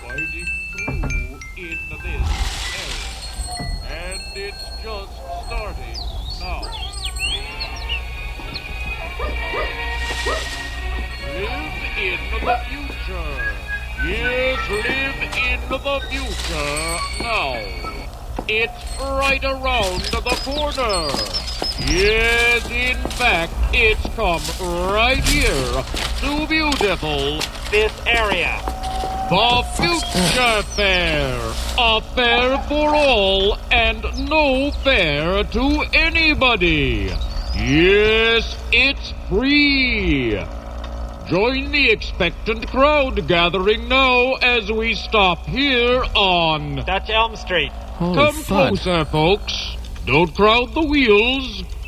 riding through in this area. And it's just starting now. Live in the future. Yes, live in the future now. It's right around the corner. Yes, in fact, it's come right here to beautiful this area. The Future Fair. A fair for all and no fair to anybody. Yes, it's free. Join the expectant crowd gathering now as we stop here on Dutch Elm Street. Holy Come fud. closer, folks. Don't crowd the wheels.